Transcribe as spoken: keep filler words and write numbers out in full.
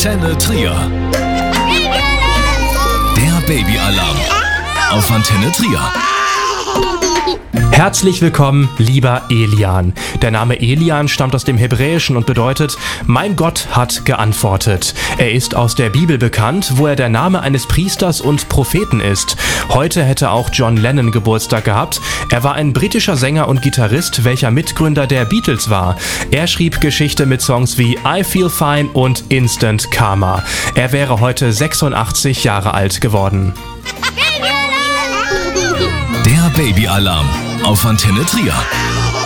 Antenne Trier. Der Babyalarm auf Antenne Trier. Herzlich willkommen, lieber Elian. Der Name Elian stammt aus dem Hebräischen und bedeutet, mein Gott hat geantwortet. Er ist aus der Bibel bekannt, wo er der Name eines Priesters und Propheten ist. Heute hätte auch John Lennon Geburtstag gehabt. Er war ein britischer Sänger und Gitarrist, welcher Mitgründer der Beatles war. Er schrieb Geschichte mit Songs wie I Feel Fine und Instant Karma. Er wäre heute sechsundachtzig Jahre alt geworden. Der Babyalarm auf Antenne Trier.